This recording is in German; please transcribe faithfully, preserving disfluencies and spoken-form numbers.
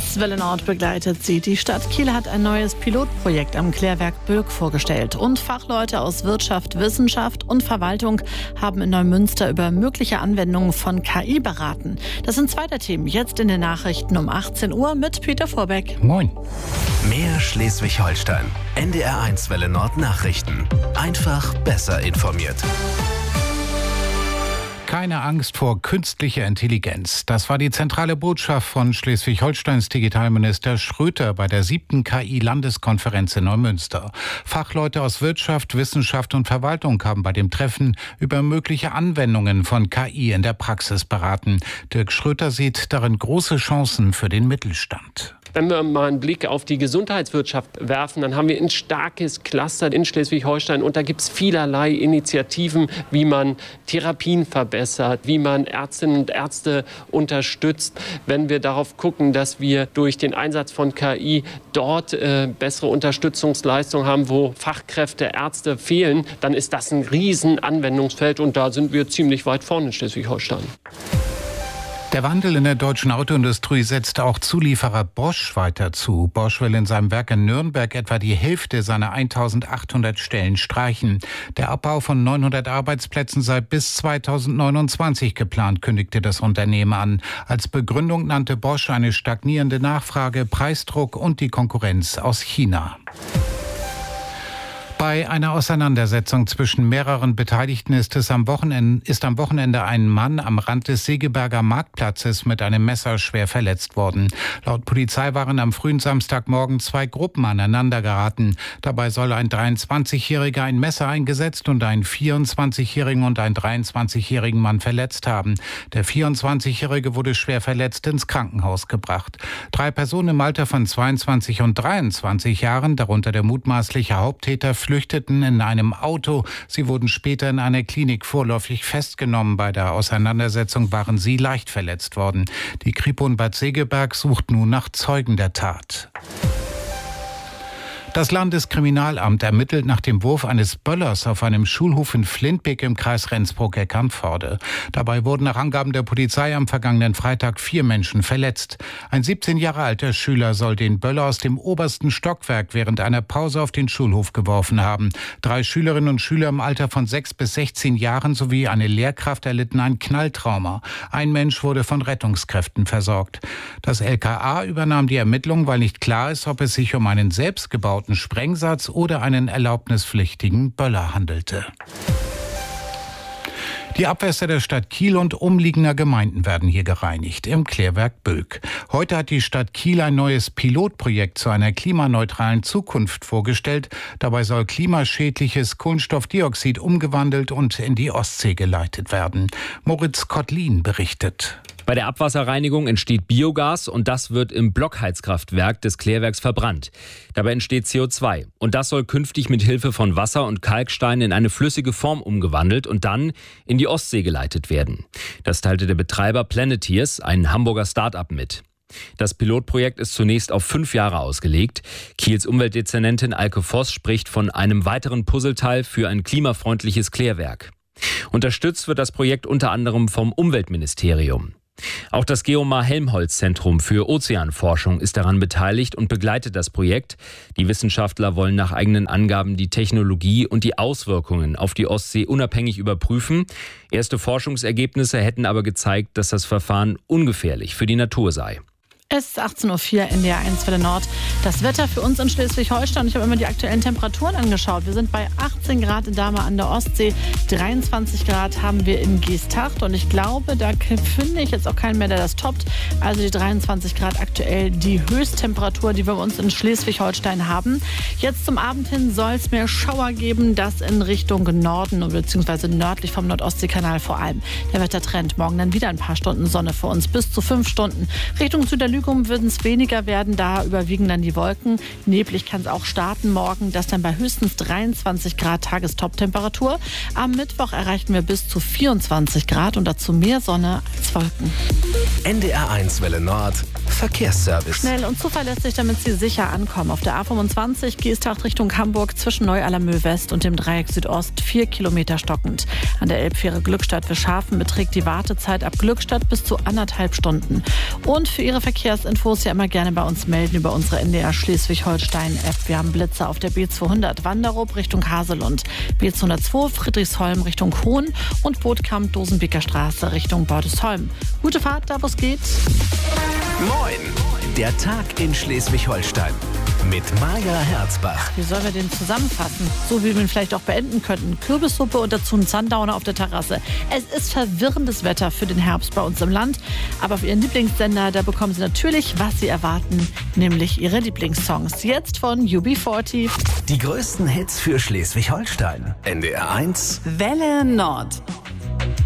eins Welle Nord begleitet sie. Die Stadt Kiel hat ein neues Pilotprojekt am Klärwerk Bülk vorgestellt. Und Fachleute aus Wirtschaft, Wissenschaft und Verwaltung haben in Neumünster über mögliche Anwendungen von K I beraten. Das sind zwei der Themen jetzt in den Nachrichten um achtzehn Uhr mit Peter Vorbeck. Moin. Mehr Schleswig-Holstein. N D R eins Welle Nord Nachrichten. Einfach besser informiert. Keine Angst vor künstlicher Intelligenz. Das war die zentrale Botschaft von Schleswig-Holsteins Digitalminister Schröter bei der siebten K I-Landeskonferenz in Neumünster. Fachleute aus Wirtschaft, Wissenschaft und Verwaltung haben bei dem Treffen über mögliche Anwendungen von K I in der Praxis beraten. Dirk Schröter sieht darin große Chancen für den Mittelstand. Wenn wir mal einen Blick auf die Gesundheitswirtschaft werfen, dann haben wir ein starkes Cluster in Schleswig-Holstein und da gibt es vielerlei Initiativen, wie man Therapien verbessert, wie man Ärztinnen und Ärzte unterstützt. Wenn wir darauf gucken, dass wir durch den Einsatz von K I dort äh, bessere Unterstützungsleistungen haben, wo Fachkräfte, Ärzte fehlen, dann ist das ein riesen Anwendungsfeld und da sind wir ziemlich weit vorne in Schleswig-Holstein. Der Wandel in der deutschen Autoindustrie setzt auch Zulieferer Bosch weiter zu. Bosch will in seinem Werk in Nürnberg etwa die Hälfte seiner eintausendachthundert Stellen streichen. Der Abbau von neunhundert Arbeitsplätzen sei bis zweitausendneunundzwanzig geplant, kündigte das Unternehmen an. Als Begründung nannte Bosch eine stagnierende Nachfrage, Preisdruck und die Konkurrenz aus China. Bei einer Auseinandersetzung zwischen mehreren Beteiligten ist es am Wochenende, ist am Wochenende ein Mann am Rand des Segeberger Marktplatzes mit einem Messer schwer verletzt worden. Laut Polizei waren am frühen Samstagmorgen zwei Gruppen aneinander geraten. Dabei soll ein dreiundzwanzigjähriger ein Messer eingesetzt und einen vierundzwanzigjährigen und einen dreiundzwanzigjährigen Mann verletzt haben. Der vierundzwanzigjährige wurde schwer verletzt ins Krankenhaus gebracht. Drei Personen im Alter von zweiundzwanzig und dreiundzwanzig Jahren, darunter der mutmaßliche Haupttäter, flüchteten in einem Auto. Sie wurden später in einer Klinik vorläufig festgenommen. Bei der Auseinandersetzung waren sie leicht verletzt worden. Die Kripo in Bad Segeberg sucht nun nach Zeugen der Tat. Das Landeskriminalamt ermittelt nach dem Wurf eines Böllers auf einem Schulhof in Flintbeek im Kreis Rendsburg-Eckernförde. Dabei wurden nach Angaben der Polizei am vergangenen Freitag vier Menschen verletzt. Ein siebzehn Jahre alter Schüler soll den Böller aus dem obersten Stockwerk während einer Pause auf den Schulhof geworfen haben. Drei Schülerinnen und Schüler im Alter von sechs bis sechzehn Jahren sowie eine Lehrkraft erlitten ein Knalltrauma. Ein Mensch wurde von Rettungskräften versorgt. Das L K A übernahm die Ermittlung, weil nicht klar ist, ob es sich um einen selbstgebauten Sprengsatz oder einen erlaubnispflichtigen Böller handelte. Die Abwässer der Stadt Kiel und umliegender Gemeinden werden hier gereinigt im Klärwerk Bülk. Heute hat die Stadt Kiel ein neues Pilotprojekt zu einer klimaneutralen Zukunft vorgestellt. Dabei soll klimaschädliches Kohlenstoffdioxid umgewandelt und in die Ostsee geleitet werden. Moritz Kottlin berichtet. Bei der Abwasserreinigung entsteht Biogas und das wird im Blockheizkraftwerk des Klärwerks verbrannt. Dabei entsteht C O zwei und das soll künftig mit Hilfe von Wasser und Kalkstein in eine flüssige Form umgewandelt und dann in die Ostsee geleitet werden. Das teilte der Betreiber Planeteers, ein Hamburger Start-up, mit. Das Pilotprojekt ist zunächst auf fünf Jahre ausgelegt. Kiels Umweltdezernentin Alke Voss spricht von einem weiteren Puzzleteil für ein klimafreundliches Klärwerk. Unterstützt wird das Projekt unter anderem vom Umweltministerium. Auch das Geomar-Helmholtz-Zentrum für Ozeanforschung ist daran beteiligt und begleitet das Projekt. Die Wissenschaftler wollen nach eigenen Angaben die Technologie und die Auswirkungen auf die Ostsee unabhängig überprüfen. Erste Forschungsergebnisse hätten aber gezeigt, dass das Verfahren ungefährlich für die Natur sei. Es ist achtzehn Uhr vier, N D R eins Welle Nord. Das Wetter für uns in Schleswig-Holstein. Ich habe immer die aktuellen Temperaturen angeschaut. Wir sind bei achtzehn Grad in Dahme an der Ostsee. dreiundzwanzig Grad haben wir in Geesthacht. Und ich glaube, da finde ich jetzt auch keinen mehr, der das toppt. Also die dreiundzwanzig Grad aktuell die Höchsttemperatur, die wir bei uns in Schleswig-Holstein haben. Jetzt zum Abend hin soll es mehr Schauer geben. Das in Richtung Norden bzw. nördlich vom Nordostseekanal vor allem. Der Wettertrend morgen dann wieder ein paar Stunden Sonne für uns. Bis zu fünf Stunden. Richtung Süderlügen würden es weniger werden, da überwiegen dann die Wolken. Neblig kann es auch starten morgen, das dann bei höchstens dreiundzwanzig Grad Tagestop-Temperatur. Am Mittwoch erreichen wir bis zu vierundzwanzig Grad und dazu mehr Sonne als Wolken. N D R eins Welle Nord Verkehrsservice. Schnell und zuverlässig, damit Sie sicher ankommen. Auf der A fünfundzwanzig Geesthacht Richtung Hamburg zwischen Neu-Allermöh West und dem Dreieck Südost vier Kilometer stockend. An der Elbfähre Glückstadt-Wischhafen beträgt die Wartezeit ab Glückstadt bis zu anderthalb Stunden. Und für Ihre Verkehrs Verkehrsinfos ja immer gerne bei uns melden über unsere N D R Schleswig-Holstein-App. Wir haben Blitzer auf der B zweihundert Wanderup Richtung Haselund, B zweihundertzwei Friedrichsholm Richtung Hohn und Bootkamp Dosenbeker Straße Richtung Bordesholm. Gute Fahrt, da wo es geht. Moin, der Tag in Schleswig-Holstein mit Maja Herzbach. Wie sollen wir den zusammenfassen? So wie wir ihn vielleicht auch beenden könnten. Kürbissuppe und dazu ein Sundowner auf der Terrasse. Es ist verwirrendes Wetter für den Herbst bei uns im Land. Aber auf Ihren Lieblingssender, da bekommen Sie natürlich, was Sie erwarten, nämlich Ihre Lieblingssongs. Jetzt von U B vierzig. Die größten Hits für Schleswig-Holstein. N D R eins Welle Nord.